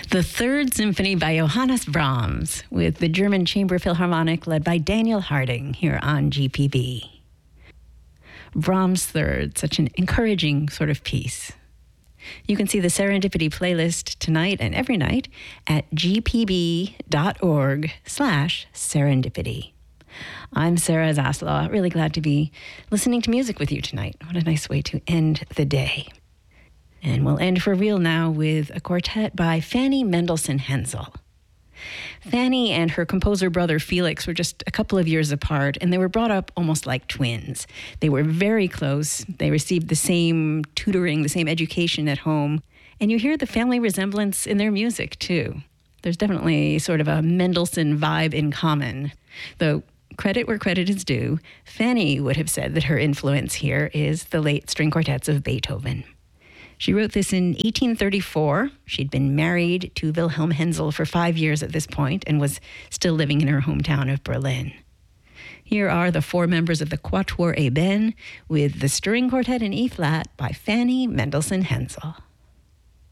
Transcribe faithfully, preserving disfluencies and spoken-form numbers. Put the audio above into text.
The Third Symphony by Johannes Brahms, with the German Chamber Philharmonic led by Daniel Harding here on G P B. Brahms' Third, such an encouraging sort of piece. You can see the Serendipity playlist tonight and every night at gpb.org slash serendipity. I'm Sarah Zaslaw, really glad to be listening to music with you tonight. What a nice way to end the day. And we'll end for real now with a quartet by Fanny Mendelssohn Hensel. Fanny and her composer brother Felix were just a couple of years apart, and they were brought up almost like twins. They were very close. They received the same tutoring, the same education at home. And you hear the family resemblance in their music, too. There's definitely sort of a Mendelssohn vibe in common. Though credit where credit is due, Fanny would have said that her influence here is the late string quartets of Beethoven. She wrote this in eighteen thirty-four. She'd been married to Wilhelm Hensel for five years at this point and was still living in her hometown of Berlin. Here are the four members of the Quatuor Eben with the String Quartet in E-flat by Fanny Mendelssohn Hensel.